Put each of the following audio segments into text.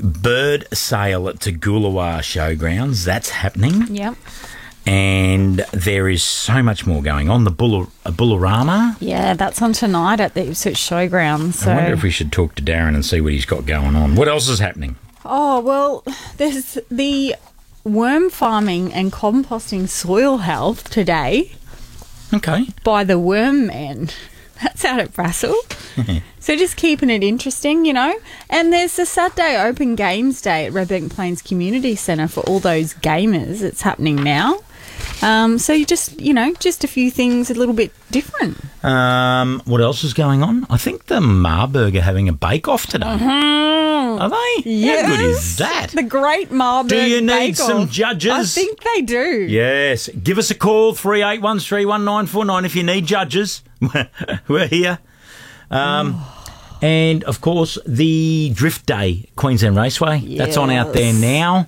bird sale at Toogoolawah Showgrounds. That's happening. Yep. And there is so much more going on. The Bullarama. Yeah, that's on tonight at the Ipswich Showgrounds. So. I wonder if we should talk to Darren and see what he's got going on. What else is happening? Oh, well, there's the worm farming and composting soil health today. Okay. By the Worm Man. That's out at Brassel. So just keeping it interesting, you know. And there's the Saturday Open Games Day at Redbank Plains Community Centre for all those gamers. It's happening now. So you just a few things a little bit different. What else is going on? I think the Marburg are having a bake-off today. Are they? Yes. How good is that? The Great Marburg Do you need Bake-Off. some judges? I think they do. Yes. Give us a call, 38131949 if you need judges. We're here. And, of course, the Drift Day, Queensland Raceway. Yes. That's on out there now.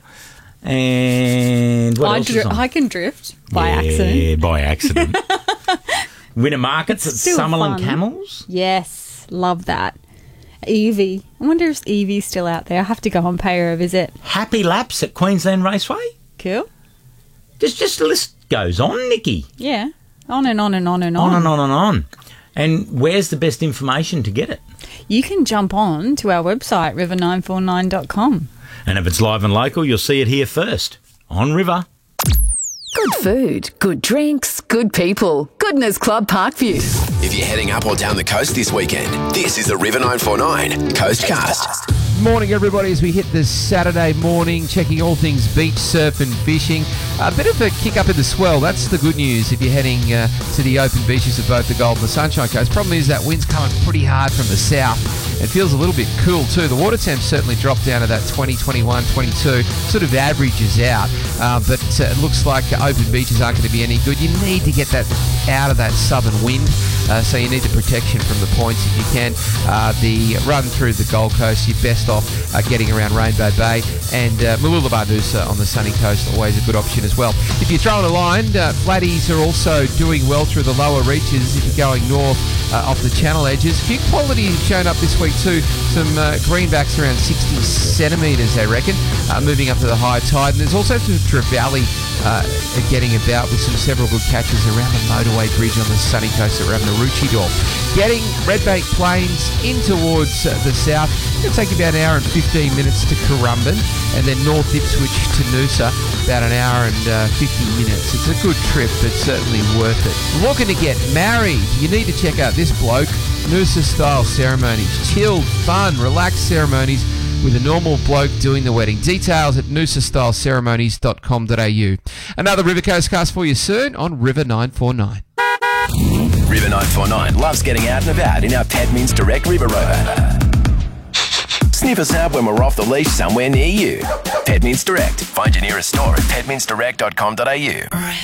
And what else is on? I can drift by accident. Yeah, by accident. Winter Markets at still Summerland fun. Camels. Yes, love that. Evie. I wonder if Evie's still out there. I have to go and pay her a visit. Happy Laps at Queensland Raceway. Cool. Just the list goes on, Nikki. Yeah. On and on and on and on. On and on and on. And where's the best information to get it? You can jump on to our website, river949.com. And if it's live and local, you'll see it here first on River. Good food, good drinks, good people. Goodness Club Parkview. If you're heading up or down the coast this weekend, this is the River 949 Coastcast. Morning, everybody, as we hit this Saturday morning, checking all things beach, surf and fishing. A bit of a kick up in the swell. That's the good news if you're heading to the open beaches of both the Gold and the Sunshine Coast. Problem is that wind's coming pretty hard from the south. It feels a little bit cool too. The water temps certainly dropped down to that 20, 21, 22, sort of averages out. But it looks like open beaches aren't going to be any good. You need to get that out of that southern wind. So you need the protection from the points if you can. The run through the Gold Coast, you're best off getting around Rainbow Bay, and Mooloolaba Noosa on the sunny coast, always a good option as well. If you're throwing a line, flatties are also doing well through the lower reaches if you're going north off the channel edges. A few quality have shown up this week too. Some greenbacks around 60 centimetres, they reckon, moving up to the high tide. And there's also some trevally getting about with several good catches around the motorway bridge on the sunny coast around Maroochydore. Getting Redbank Plains in towards the south, it'll take about an hour and 15 minutes to Currumbin, and then North Ipswich to Noosa, about an hour and 50 minutes. It's a good trip, but certainly worth it. Looking to get married? You need to check out this bloke. Noosa-style ceremonies. Chilled, fun, relaxed ceremonies with a normal bloke doing the wedding. Details at noosastyleceremonies.com.au. Another River Coast cast for you soon on River 949. River 949 loves getting out and about in our Padmins Direct River Rover. Sniff us out when we're off the leash somewhere near you. Padmins Direct. Find your nearest store at padminsdirect.com.au.